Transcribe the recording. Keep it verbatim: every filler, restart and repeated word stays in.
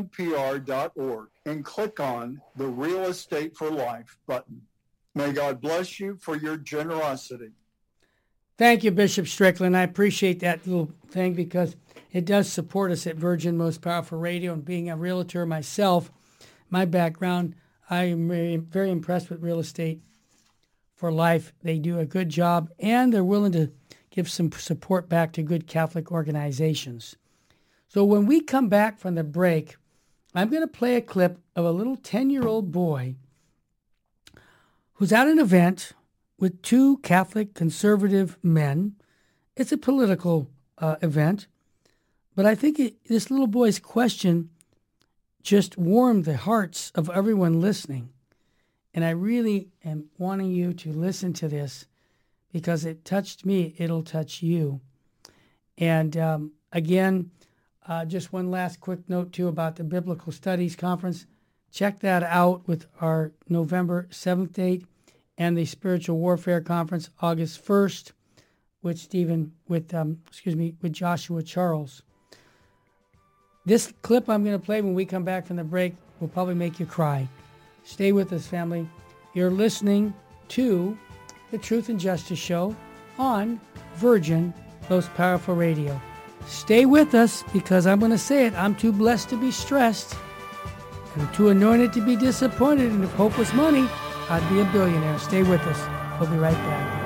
n p r dot org and click on the Real Estate for Life button. May God bless you for your generosity. Thank you, Bishop Strickland. I appreciate that little thing because it does support us at Virgin Most Powerful Radio. And being a realtor myself, my background, I am very, very impressed with Real Estate for Life. They do a good job, and they're willing to give some support back to good Catholic organizations. So when we come back from the break, I'm going to play a clip of a little ten-year-old boy who's at an event with two Catholic conservative men. It's a political uh, event, but I think it, this little boy's question just warmed the hearts of everyone listening. And I really am wanting you to listen to this because it touched me. It'll touch you. And um, again, uh, just one last quick note, too, about the Biblical Studies Conference. Check that out with our November seventh date and the Spiritual Warfare Conference, August first, with Stephen, with, um, excuse me, with Joshua Charles. This clip I'm going to play when we come back from the break will probably make you cry. Stay with us, family. You're listening to the Truth and Justice Show on Virgin Most Powerful Radio. Stay with us because I'm going to say it. I'm too blessed to be stressed and too anointed to be disappointed. And if hope was money, I'd be a billionaire. Stay with us. We'll be right back.